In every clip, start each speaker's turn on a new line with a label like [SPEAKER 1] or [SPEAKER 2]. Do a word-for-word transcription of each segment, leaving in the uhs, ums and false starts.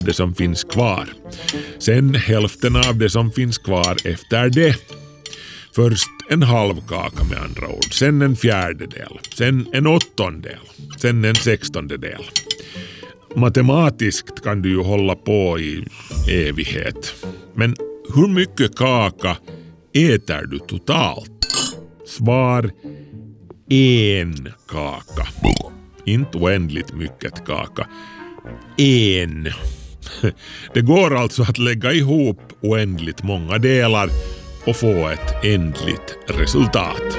[SPEAKER 1] det som finns kvar. Sen hälften av det som finns kvar efter det. Först en halv kaka med andra ord, sen en fjärdedel, sen en åttondel, sen en sextondel. Matematiskt kan du ju hålla på i evighet. Men hur mycket kaka äter du totalt? Svar: en kaka. Inte oändligt mycket kaka. En. Det går alltså att lägga ihop oändligt många delar och få ett ändligt resultat.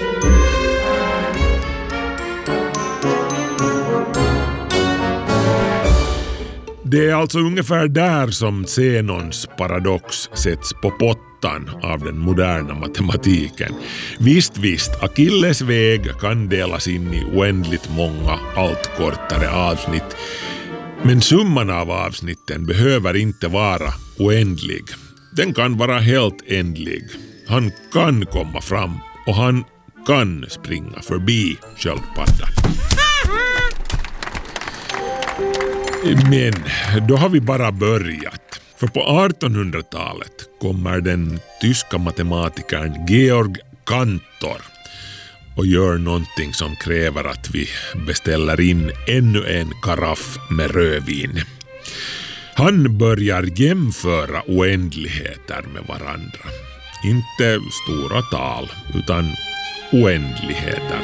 [SPEAKER 1] Det är alltså ungefär där som Zenons paradox sätts på pottan av den moderna matematiken. Visst, visst, Achilles väg kan delas in i oändligt många allt kortare avsnitt. Men summan av avsnitten behöver inte vara oändlig. Den kan vara helt ändlig. Han kan komma fram och han kan springa förbi sköldpaddan. Men då har vi bara börjat. För på artonhundratalet kommer den tyska matematikern Georg Cantor och gör någonting som kräver att vi beställer in ännu en karaff med rödvin. Han börjar jämföra oändligheter med varandra. Inte stora tal, utan oändligheter.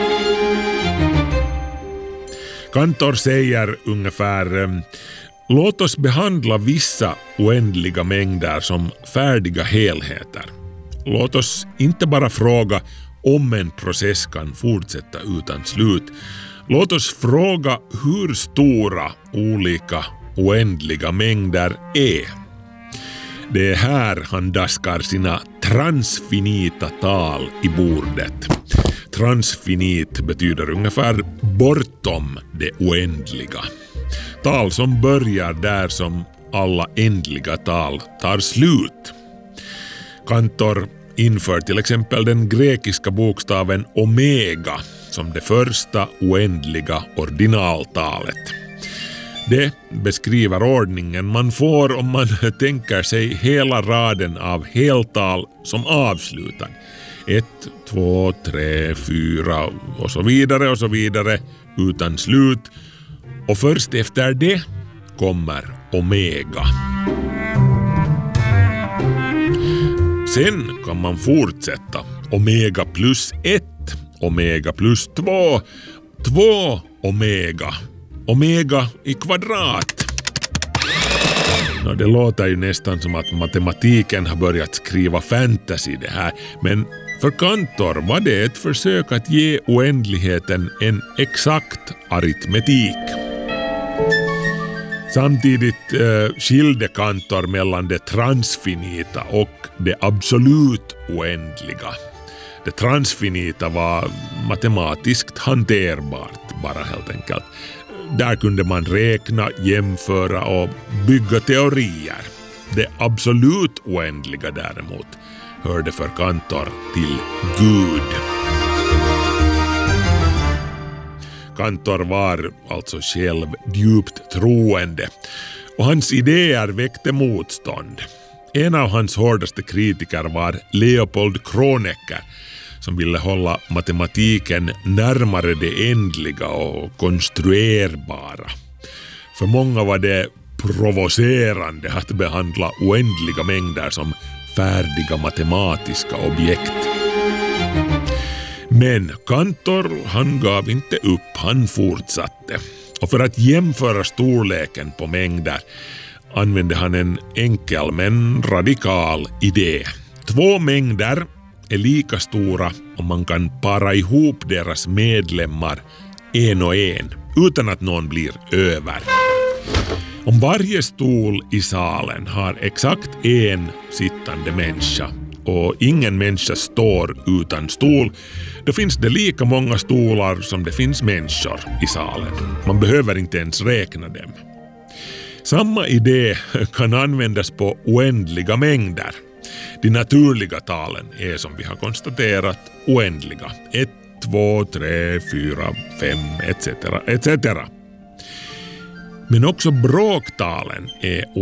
[SPEAKER 1] Cantor säger ungefär: låt oss behandla vissa oändliga mängder som färdiga helheter. Låt oss inte bara fråga om en process kan fortsätta utan slut. Låt oss fråga hur stora olika oändliga mängder är. Det är här han daskar sina transfinita tal i bordet. Transfinit betyder ungefär bortom det oändliga. Tal som börjar där som alla ändliga tal tar slut. Cantor inför till exempel den grekiska bokstaven omega som det första oändliga ordinaltalet. Det beskriver ordningen man får om man tänker sig hela raden av heltal som avslutad. Ett, två, tre, fyra och så vidare och så vidare utan slut. Och först efter det kommer omega. Sen kan man fortsätta. Omega plus ett, omega plus två, två omega, omega i kvadrat. No, det låter ju nästan som att matematiken har börjat skriva fantasy det här, men för Cantor var det ett försök att ge oändligheten en exakt aritmetik. Samtidigt eh, skilde Cantor mellan det transfinita och det absolut oändliga. Det transfinita var matematiskt hanterbart bara helt enkelt. Där kunde man räkna, jämföra och bygga teorier. Det absolut oändliga däremot hörde för Cantor till Gud. Cantor var alltså själv djupt troende och hans idéer väckte motstånd. En av hans hårdaste kritiker var Leopold Kronecker som ville hålla matematiken närmare det ändliga och konstruerbara. För många var det provocerande att behandla oändliga mängder som färdiga matematiska objekt. Men Cantor, han gav inte upp, han fortsatte. Och för att jämföra storleken på mängder använde han en enkel men radikal idé. Två mängder är lika stora om man kan para ihop deras medlemmar en och en utan att någon blir över. Om varje stol i salen har exakt en sittande människa och ingen människa står utan stol, då finns det lika många stolar som det finns människor i salen. Man behöver inte ens räkna dem. Samma idé kan användas på oändliga mängder. De naturliga talen är som vi har konstaterat oändliga. ett, två, tre, fyra, fem et cetera et cetera. Men också bråktalen är